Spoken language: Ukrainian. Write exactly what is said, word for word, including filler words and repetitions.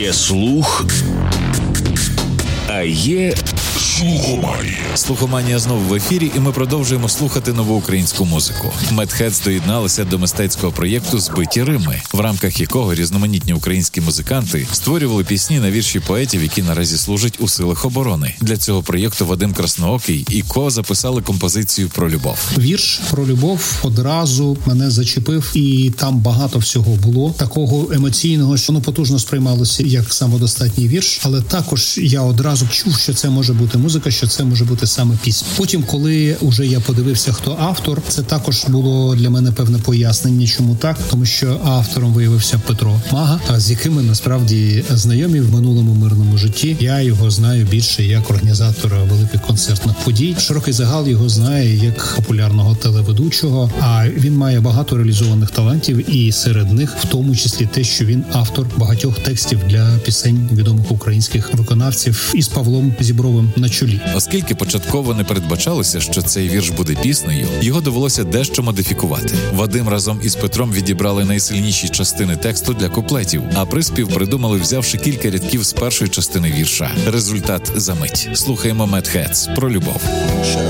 Є слух, а є слухоманія. Слухоманія знову в ефірі, і ми продовжуємо слухати нову українську музику. Медхедс доєдналися до мистецького проєкту «Збиті Рими», в рамках якого різноманітні українські музиканти створювали пісні на вірші поетів, які наразі служать у силах оборони. Для цього проєкту Вадим Красноокий і Ко записали композицію про любов. Вірш про любов одразу мене зачепив, і там багато всього було такого емоційного, що воно потужно сприймалося як самодостатній вірш, але також я одразу чув, що це може бути музика, що це може бути саме пісня. Потім, коли вже я подивився, хто автор, це також було для мене певне пояснення, чому так, тому що автором виявився Петро Мага, з яким ми насправді знайомі в минулому мирному житті. Я його знаю більше як організатора великих концертних подій. Широкий загал його знає як популярного телеведучого, а він має багато реалізованих талантів, і серед них в тому числі те, що він автор багатьох текстів для пісень відомих українських виконавців із Павлом Зібровим на чолі. Оскільки початково не передбачалося, що цей вірш буде піснею, його довелося дещо модифікувати. Вадим разом із Петром відібрали найсильніші частини тексту для куплетів, а приспів придумали, взявши кілька рядків з першої частини вірша. Результат за мить. Слухаємо Медхедс про любов.